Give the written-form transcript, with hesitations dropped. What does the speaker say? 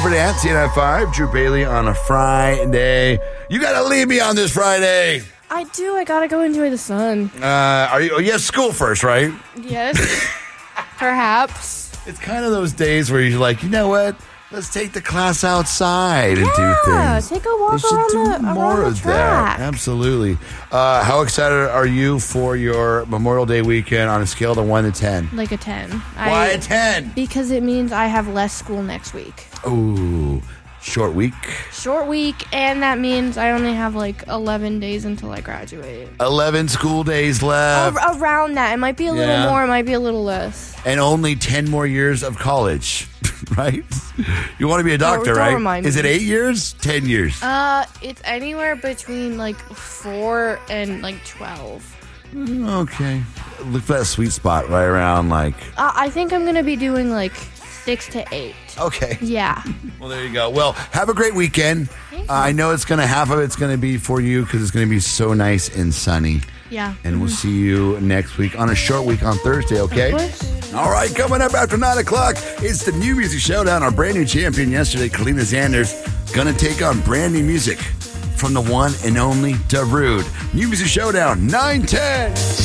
Rutherford and CNN5. Drew Bailey on a Friday. You got to leave me on this Friday. I do. I gotta go enjoy the sun. You have school first, right? Yes. Perhaps. It's kind of those days where you're like, you know what? Let's take the class outside and do Yeah, things. take a walk We should around do the more of track. that. Absolutely. How excited are you for your Memorial Day weekend on a scale of 1 to 10? Like a 10. Why a 10? Because it means I have less school next week. Ooh, short week. Short week, and that means I only have like 11 days until I graduate. 11 school days left. Around that. It might be a little more, it might be a little less. And only 10 more years of college, right? You want to be a doctor, don't right? remind me. Is it 8 years? 10 years? It's anywhere between like 4 and like 12. Okay. Look for that sweet spot right around like... I think I'm going to be doing like 6 to 8. Okay. Yeah. Well, there you go. Well, have a great weekend. Thank you. I know half of it's going to be for you because it's going to be so nice and sunny. Yeah. And we'll see you next week on a short week on Thursday, okay? Of course. All right, coming up after 9 o'clock, it's the New Music Showdown. Our brand new champion yesterday, Kalina Sanders, going to take on brand new music from the one and only Darude. New Music Showdown, 9:10.